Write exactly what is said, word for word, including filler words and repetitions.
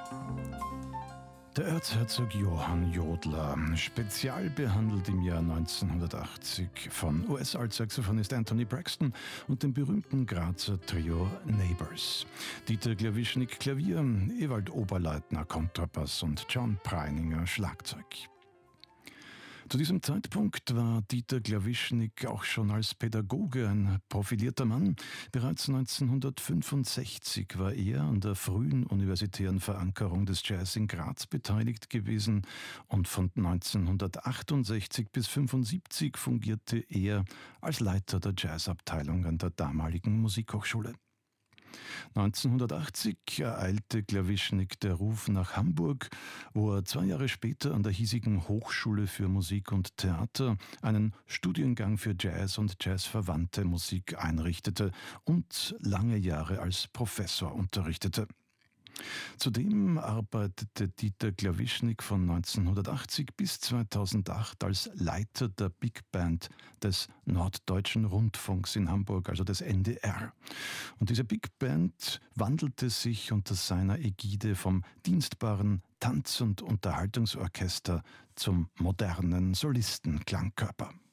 Der Erzherzog Johann Jodler, spezial behandelt im Jahr neunzehnhundertachtzig von U S-Altsaxophonist Anthony Braxton und dem berühmten Grazer Trio Neighbors. Dieter Glawischnik Klavier, Ewald Oberleitner Kontrabass und John Preininger Schlagzeug. Zu diesem Zeitpunkt war Dieter Glawischnik auch schon als Pädagoge ein profilierter Mann. Bereits neunzehnhundertfünfundsechzig war er an der frühen universitären Verankerung des Jazz in Graz beteiligt gewesen und von neunzehnhundertachtundsechzig bis fünfundsiebzig fungierte er als Leiter der Jazzabteilung an der damaligen Musikhochschule. neunzehnhundertachtzig ereilte Glawischnik der Ruf nach Hamburg, wo er zwei Jahre später an der hiesigen Hochschule für Musik und Theater einen Studiengang für Jazz und jazzverwandte Musik einrichtete und lange Jahre als Professor unterrichtete. Zudem arbeitete Dieter Glawischnik von neunzehnhundertachtzig bis zweitausendacht als Leiter der Big Band des Norddeutschen Rundfunks in Hamburg, also des N D R. Und diese Big Band wandelte sich unter seiner Ägide vom dienstbaren Tanz- und Unterhaltungsorchester zum modernen Solistenklangkörper.